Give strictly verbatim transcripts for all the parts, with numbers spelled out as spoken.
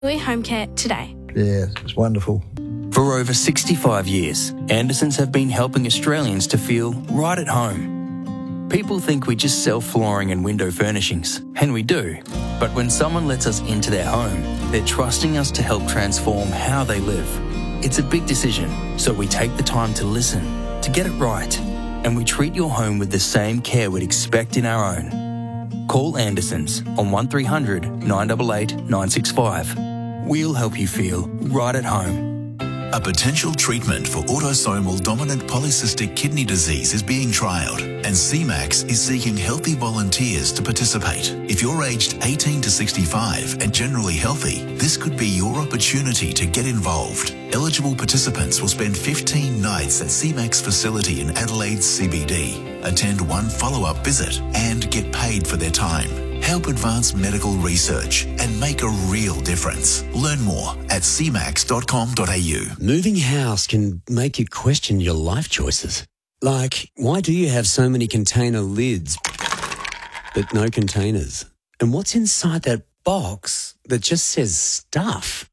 Home Care today. Yeah, it's wonderful. For over sixty-five years, Andersons have been helping Australians to feel right at home. People think we just sell flooring and window furnishings, and we do. But when someone lets us into their home, they're trusting us to help transform how they live. It's a big decision, so we take the time to listen, to get it right, and we treat your home with the same care we'd expect in our own. Call Andersons on one three hundred nine eight eight nine six five. We'll help you feel right at home. A potential treatment for autosomal dominant polycystic kidney disease is being trialled, and C MAX is seeking healthy volunteers to participate. If you're aged eighteen to sixty-five and generally healthy, this could be your opportunity to get involved. Eligible participants will spend fifteen nights at C MAX facility in Adelaide C B D, attend one follow-up visit and get paid for their time. Help advance medical research and make a real difference. Learn more at c max dot com dot a u. Moving house can make you question your life choices. Like, why do you have so many container lids but no containers? And what's inside that box that just says stuff?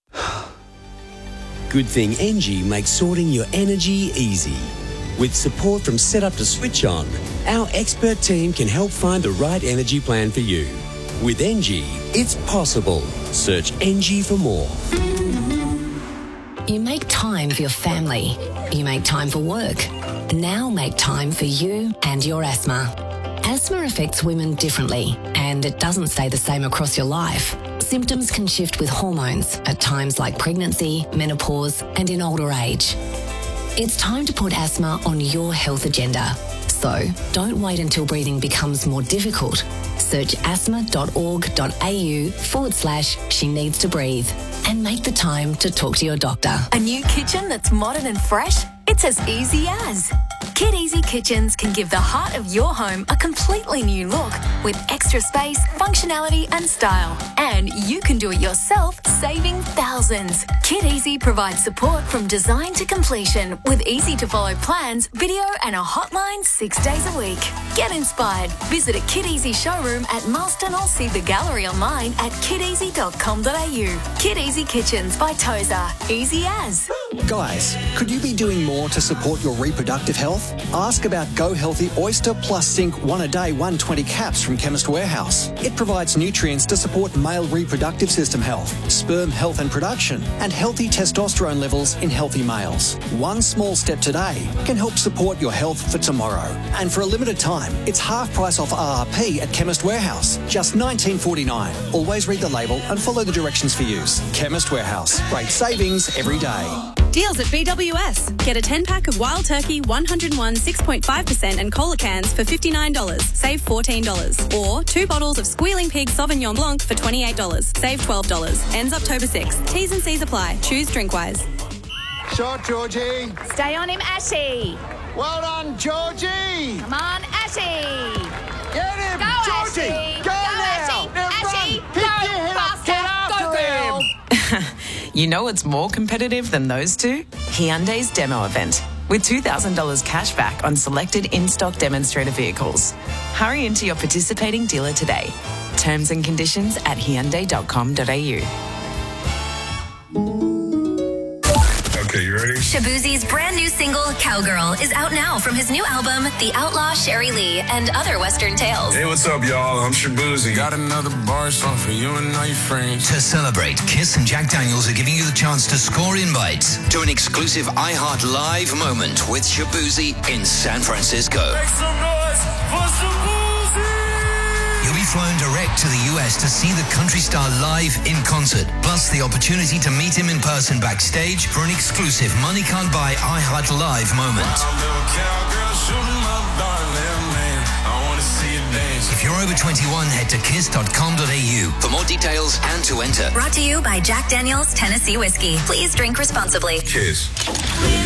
Good thing Engie makes sorting your energy easy. With support from Setup to Switch On, our expert team can help find the right energy plan for you. With Engie, it's possible. Search Engie for more. You make time for your family. You make time for work. Now make time for you and your asthma. Asthma affects women differently, and it doesn't stay the same across your life. Symptoms can shift with hormones at times like pregnancy, menopause, and in older age. It's time to put asthma on your health agenda. So don't wait until breathing becomes more difficult. Search asthma.org.au forward slash she needs to breathe and make the time to talk to your doctor. A new kitchen that's modern and fresh? It's as easy as. Kid Easy Kitchens can give the heart of your home a completely new look with extra space, functionality and style. And you can do it yourself, saving thousands. Kid Easy provides support from design to completion with easy-to-follow plans, video and a hotline six days a week. Get inspired. Visit a Kid Easy showroom at Marston or see the gallery online at kid easy dot com dot a u. Kid Easy Kitchens by Tozer. Easy as. Guys, could you be doing more to support your reproductive health? Ask about Go Healthy Oyster Plus Zinc one a day one hundred twenty caps from Chemist Warehouse. It provides nutrients to support male reproductive system health, sperm health and production, and healthy testosterone levels in healthy males. One small step today can help support your health for tomorrow. And for a limited time, it's half price off R R P at Chemist Warehouse, just nineteen forty-nine. Always read the label and follow the directions for use. Chemist Warehouse. Great savings every day. Deals at B W S. Get a ten pack of Wild Turkey one oh one six point five percent and cola cans for fifty-nine dollars. Save fourteen dollars. Or two bottles of Squealing Pig Sauvignon Blanc for twenty-eight dollars. Save twelve dollars. Ends October sixth. T's and C's apply. Choose Drinkwise. Shot, Georgie. Stay on him, Ashy. Well done, Georgie. Come on, Ashy. Get him, Go, Georgie. Ashy. Go, Go, now. Ashy. Now Ashy. run. Pick Go your head up. faster. Get after Go, girl. him. You know it's more competitive than those two? Hyundai's demo event, with two thousand dollars cash back on selected in-stock demonstrator vehicles. Hurry into your participating dealer today. Terms and conditions at hyundai dot com dot a u. Okay, you ready? Shaboozey's brand new single, Cowgirl, is out now from his new album, The Outlaw Sherry Lee, and Other Western Tales. Hey, what's up, y'all? I'm Shaboozey. Got another bar song for you and all your friends. To celebrate, Kiss and Jack Daniels are giving you the chance to score invites to an exclusive iHeart Live moment with Shaboozey in San Francisco. Make some noise for Shaboozey! You'll be flown direct to the U S to see the country star live in concert, plus the opportunity to meet him in person backstage for an exclusive Money Can't Buy iHeart Live moment. If you're over twenty-one, head to kiss dot com dot a u for more details and to enter. Brought to you by Jack Daniels Tennessee Whiskey. Please drink responsibly. Kiss.